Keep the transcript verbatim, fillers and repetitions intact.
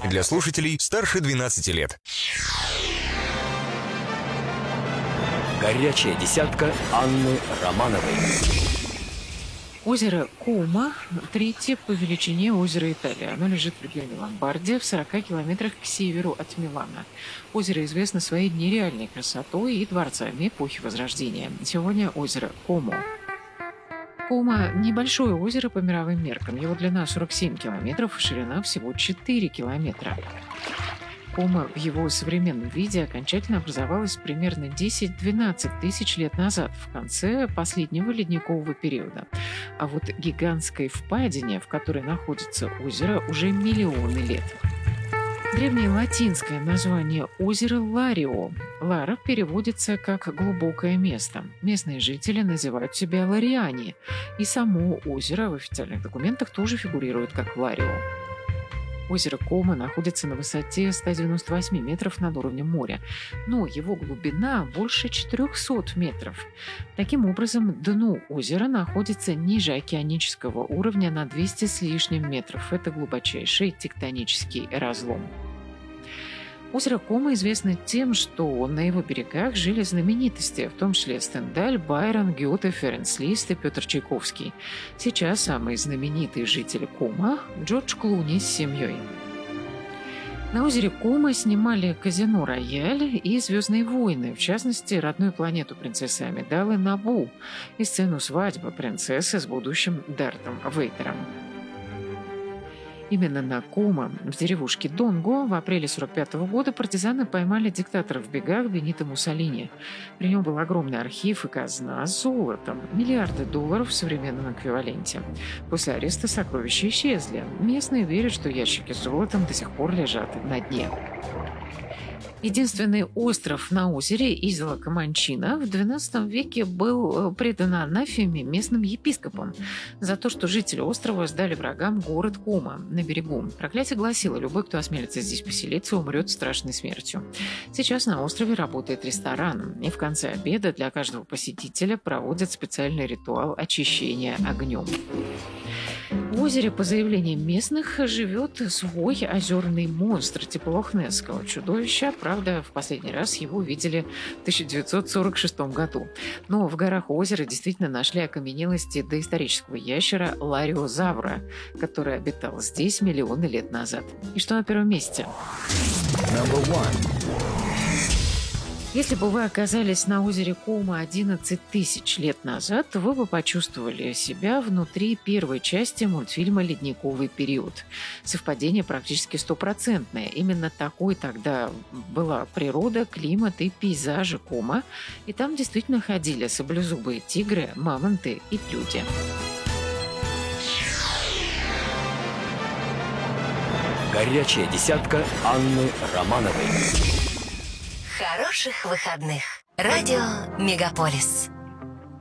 Для слушателей старше двенадцати лет. Горячая десятка Анны Романовой. Озеро Кома – третье по величине озеро Италии. Оно лежит в регионе Ломбардия, в сорока километрах к северу от Милана. Озеро известно своей нереальной красотой и дворцами эпохи Возрождения. Сегодня озеро Комо. Кома – небольшое озеро по мировым меркам. Его длина сорок семь километров, ширина всего четыре километра. Кома в его современном виде окончательно образовалась примерно десять-двенадцать тысяч лет назад, в конце последнего ледникового периода. А вот гигантской впадине, в которой находится озеро, уже миллионы лет. Древнее латинское название озера Ларио. Лара переводится как «глубокое место». Местные жители называют себя лариане, и само озеро в официальных документах тоже фигурирует как Ларио. Озеро Кома находится на высоте ста девяноста восьми метров над уровнем моря, но его глубина больше четырехсот метров. Таким образом, дно озера находится ниже океанического уровня на двести с лишним метров. Это глубочайший тектонический разлом. Озеро Кома известно тем, что на его берегах жили знаменитости, в том числе Стендаль, Байрон, Гёте, Ференц Лист и Петр Чайковский. Сейчас самый знаменитый житель Кома – Джордж Клуни с семьей. На озере Кома снимали «Казино Рояль» и «Звездные войны», в частности, родную планету принцессы Амидалы Набу и сцену свадьбы принцессы с будущим Дартом Вейдером. Именно на Кома, в деревушке Донго, в апреле сорок пятого года партизаны поймали диктатора в бегах Бенито Муссолини. При нем был огромный архив и казна с золотом, миллиарды долларов в современном эквиваленте. После ареста сокровища исчезли. Местные верят, что ящики с золотом до сих пор лежат на дне. Единственный остров на озере, Изола Команчина, в двенадцатом веке был предан анафеме местным епископом за то, что жители острова сдали врагам город Кома на берегу. Проклятие гласило: любой, кто осмелится здесь поселиться, умрет страшной смертью. Сейчас на острове работает ресторан, и в конце обеда для каждого посетителя проводят специальный ритуал очищения огнем. В озере, по заявлениям местных, живет свой озерный монстр типа лохнесского чудовища. Правда, в последний раз его увидели в тысяча девятьсот сорок шестом году. Но в горах озера действительно нашли окаменелости доисторического ящера лариозавра, который обитал здесь миллионы лет назад. И что на первом месте? Если бы вы оказались на озере Кома одиннадцать тысяч лет назад, вы бы почувствовали себя внутри первой части мультфильма «Ледниковый период». Совпадение практически стопроцентное. Именно такой тогда была природа, климат и пейзажи Кома. И там действительно ходили саблезубые тигры, мамонты и люди. Горячая десятка Анны Романовой. Хороших выходных. Радио Мегаполис.